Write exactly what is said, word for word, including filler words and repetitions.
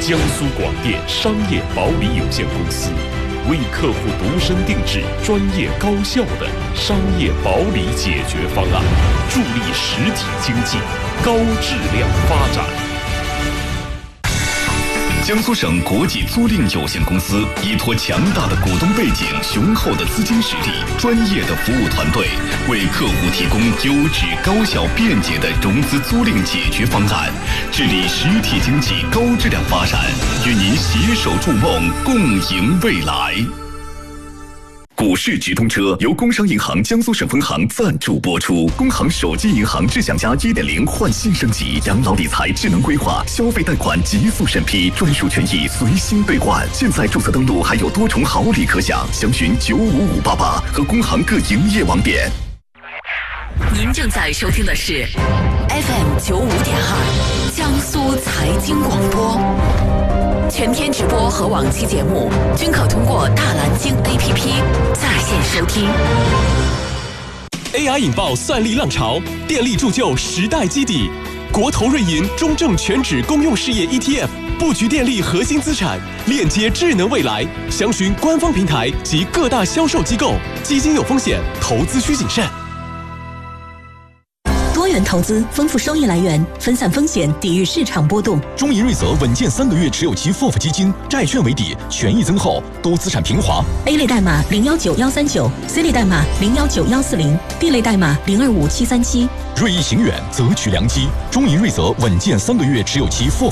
江苏广电商业保理有限公司，为客户度身定制、专业高效的商业保理解决方案，助力实体经济高质量发展。 江苏省国际租赁有限公司依托强大的股东背景、雄厚的资金实力、专业的服务团队，为客户提供优质、高效、便捷的融资租赁解决方案，致力实体经济高质量发展，与您携手筑梦，共赢未来。股市直通车由工商银行江苏省分行赞助播出。工行手机银行智享家 一点零 焕新升级，养老理财智能规划，消费贷款极速审批，专属权益随心兑换。现在注册登录还有多重好礼可享，详询九五五八八和工行各营业网点。 您正在收听的是 F M 九五点二江苏财经广播。全天直播和往期节目均可通过大蓝鲸 A P P 在线收听。 A I 引爆算力浪潮，电力铸就时代基底。国投瑞银中证全指公用事业 E T F 布局电力核心资产，链接智能未来。详询官方平台及各大销售机构。基金有风险，投资需谨慎。 多元投资，丰富收益来源，分散风险，抵御市场波动。 中银瑞泽稳健三个月持有期 F O F 基金，债券为底，权益增厚，多资产平滑。 A 类代码零一九一三九 ，C 类代码零一九一四零 ，D 类代码零二五七三七。 锐意行远，择取良机。中银瑞泽稳健三个月持有期 F O F